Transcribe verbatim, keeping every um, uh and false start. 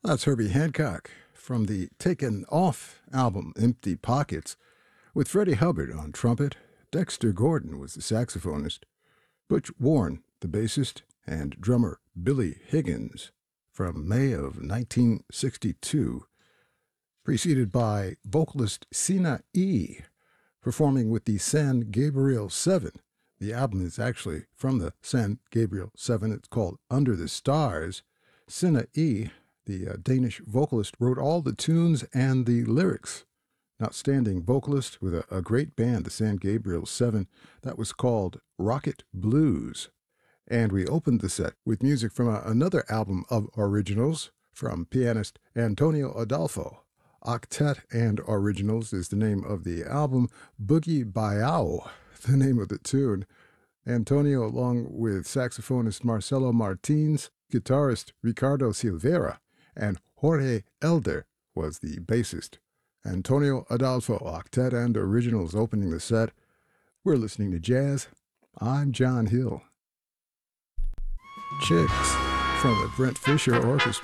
That's Herbie Hancock from the Taken Off album Empty Pockets, with Freddie Hubbard on trumpet. Dexter Gordon was the saxophonist, Butch Warren the bassist, and drummer Billy Higgins from May of nineteen sixty-two, preceded by vocalist Sina E. performing with the San Gabriel Seven. The album is actually from the San Gabriel Seven. It's called Under the Stars. Sina E., the uh, Danish vocalist, wrote all the tunes and the lyrics. An outstanding vocalist with a, a great band, the San Gabriel Seven, that was called Rocket Blues. And we opened the set with music from a, another album of originals from pianist Antonio Adolfo. Octet and Originals is the name of the album. Boogie Bayou, the name of the tune. Antonio, along with saxophonist Marcelo Martins, guitarist Ricardo Silveira, and Jorge Elder was the bassist. Antonio Adolfo, Octet and Originals opening the set. We're listening to jazz. I'm John Hill. Chicks from the Brent Fisher Orchestra.